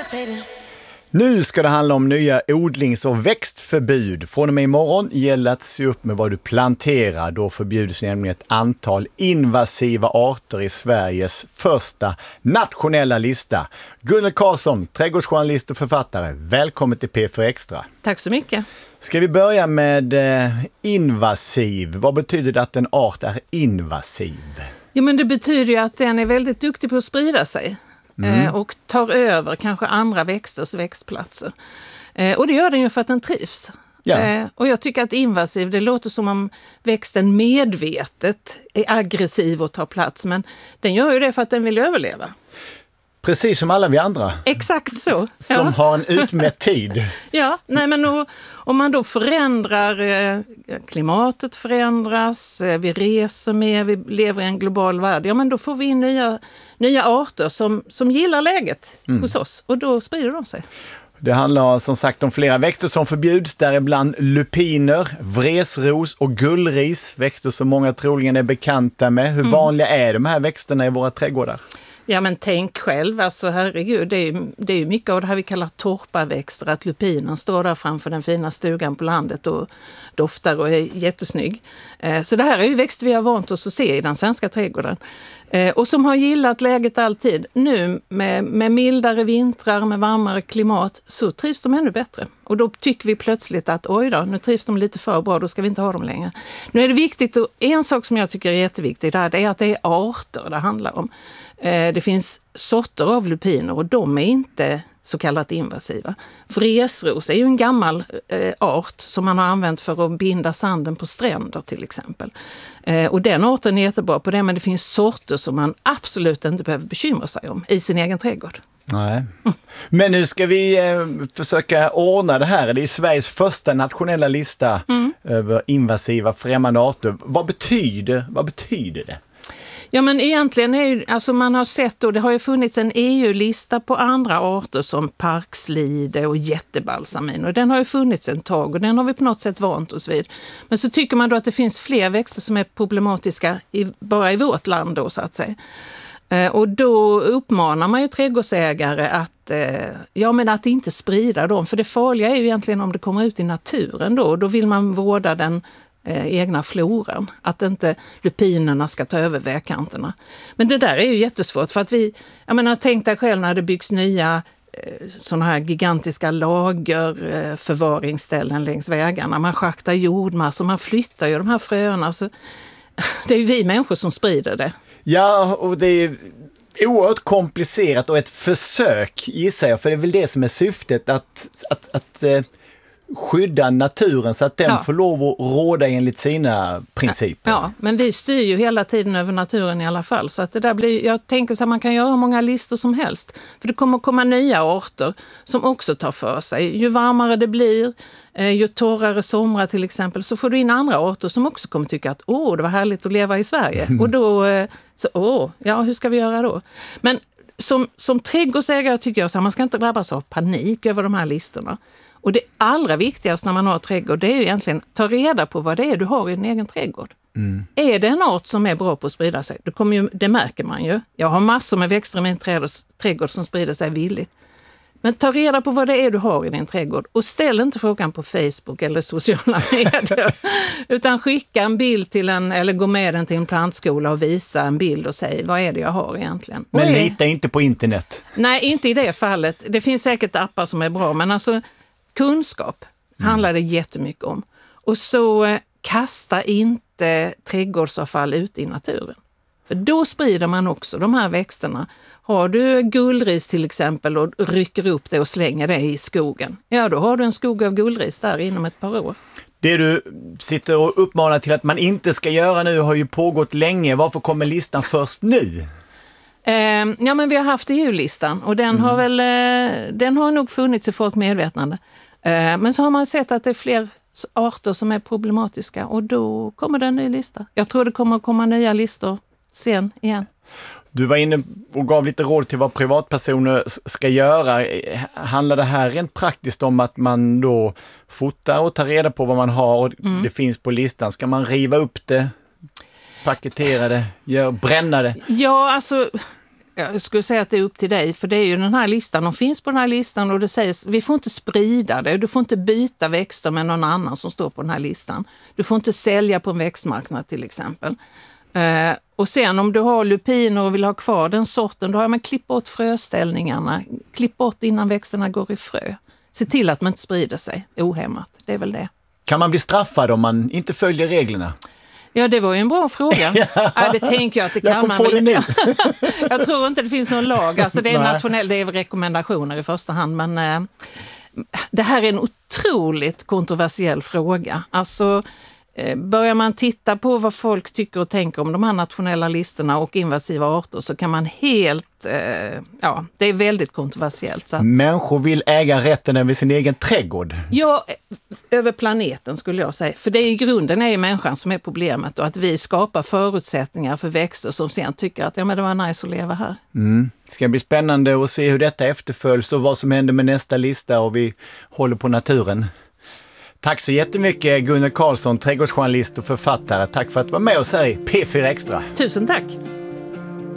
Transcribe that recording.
Nu ska det handla om nya odlings- och växtförbud. Från och med imorgon gäller att se upp med vad du planterar. Då förbjuds nämligen ett antal invasiva arter i Sveriges första nationella lista. Gunnel Karlsson, trädgårdsjournalist och författare. Välkommen till P4 Extra. Tack så mycket. Ska vi börja med invasiv? Vad betyder det att en art är invasiv? Ja, men det betyder ju att den är väldigt duktig på att sprida sig. Och tar över kanske andra växters växtplatser. Och det gör den ju för att den trivs. Ja. Och jag tycker att invasiv, det låter som om växten medvetet är aggressiv och tar plats. Men den gör ju det för att den vill överleva. Precis som alla vi andra. Exakt så. Som har en utmätt tid. Ja, nej men om man då förändrar, klimatet förändras, vi reser mer, vi lever i en global värld, ja men då får vi in nya arter som gillar läget hos oss och då sprider de sig. Det handlar som sagt om flera växter som förbjuds, däribland lupiner, vresros och gullris, växter som många troligen är bekanta med. Hur vanliga är de här växterna i våra trädgårdar? Ja men tänk själv, alltså herregud, det är ju mycket av det här vi kallar torparväxter, att lupinen står där framför den fina stugan på landet och doftar och är jättesnygg. Så det här är ju växter vi har vant oss att se i den svenska trädgården. Och som har gillat läget alltid. Nu med mildare vintrar, med varmare klimat så trivs de ännu bättre. Och då tycker vi plötsligt att oj då, nu trivs de lite för bra, då ska vi inte ha dem längre. Nu är det viktigt, och en sak som jag tycker är jätteviktig där, det är att det är arter det handlar om. Det finns sorter av lupiner och de är inte så kallat invasiva. Vresros är ju en gammal art som man har använt för att binda sanden på stränder till exempel. Och den arten är jättebra på det, men det finns sorter som man absolut inte behöver bekymra sig om i sin egen trädgård. Nej. Men nu ska vi försöka ordna det här. Det är Sveriges första nationella lista över invasiva främmande arter. Vad betyder det? Ja men egentligen är ju, alltså man har sett och det har ju funnits en EU-lista på andra arter som parkslide och jättebalsamin och den har ju funnits en tag och den har vi på något sätt vant oss vid. Men så tycker man då att det finns fler växter som är problematiska bara i vårt land då så att säga. Och då uppmanar man ju trädgårdsägare att inte sprida dem, för det farliga är ju egentligen om det kommer ut i naturen då vill man vårda den egna floran, att inte lupinerna ska ta över vägkanterna. Men det där är ju jättesvårt för att tänk dig själv när det byggs nya sådana här gigantiska lagerförvaringsställen längs vägarna. Man schaktar jordmassor, man flyttar ju de här fröna. Så det är ju vi människor som sprider det. Ja, och det är oerhört komplicerat och ett försök gissar jag, för det är väl det som är syftet att skydda naturen så att den får lov att råda enligt sina principer. Ja, men vi styr ju hela tiden över naturen i alla fall. Så att det där blir, jag tänker så att man kan göra många listor som helst. För det kommer att komma nya arter som också tar för sig. Ju varmare det blir, ju torrare somrar till exempel, så får du in andra arter som också kommer tycka att det var härligt att leva i Sverige. Och då, hur ska vi göra då? Men som trädgårdsägare tycker jag att man ska inte drabbas av panik över de här listorna. Och det allra viktigaste när man har trädgård, det är ju egentligen att ta reda på vad det är du har i din egen trädgård. Är det en art som är bra på att sprida sig, det märker man ju. Jag har massor med växter i min trädgård som sprider sig villigt. Men ta reda på vad det är du har i din trädgård och ställ inte frågan på Facebook eller sociala medier. Utan skicka en bild till eller gå med den till en plantskola och visa en bild och säg vad är det jag har egentligen. Men lita inte på internet. Nej, inte i det fallet. Det finns säkert appar som är bra, men alltså kunskap handlar det jättemycket om. Och så kasta inte trädgårdsavfall ut i naturen. För då sprider man också de här växterna. Har du gullris till exempel och rycker upp det och slänger det i skogen, ja då har du en skog av gullris där inom ett par år. Det du sitter och uppmanar till att man inte ska göra nu har ju pågått länge. Varför kommer listan först nu? Ja men vi har haft EU-listan och den har nog funnits i folk medvetande. Men så har man sett att det är fler arter som är problematiska och då kommer det en ny lista. Jag tror det kommer att komma nya listor sen igen. Du var inne och gav lite råd till vad privatpersoner ska göra. Handlar det här rent praktiskt om att man då fotar och tar reda på vad man har och det finns på listan? Ska man riva upp det, paketera det, bränna det? Ja, alltså Jag skulle säga att det är upp till dig, för det är ju den här listan, de finns på den här listan och det sägs vi får inte sprida det, du får inte byta växter med någon annan som står på den här listan. Du får inte sälja på en växtmarknad till exempel. Och sen om du har lupiner och vill ha kvar den sorten, då har man klippt bort fröställningarna, klippt bort innan växterna går i frö. Se till att man inte sprider sig ohämmat, det är väl det. Kan man bli straffad om man inte följer reglerna? Ja, det var ju en bra fråga. Ja, det tänker jag att det kan man väl. Jag tror inte det finns någon lag. Alltså det är nationell, det är rekommendationer i första hand. Men det här är en otroligt kontroversiell fråga. Alltså börjar man titta på vad folk tycker och tänker om de här nationella listorna och invasiva arter så kan man helt, det är väldigt kontroversiellt. Så att, människor vill äga rätten över sin egen trädgård. Ja, över planeten skulle jag säga. För det är i grunden är ju människan som är problemet och att vi skapar förutsättningar för växter som sen tycker att det var nice att leva här. Det ska bli spännande att se hur detta efterföljs och vad som händer med nästa lista och vi håller på naturen. Tack så jättemycket Gunnel Karlsson, trädgårdsjournalist och författare. Tack för att du var med oss här i P4 Extra. Tusen tack!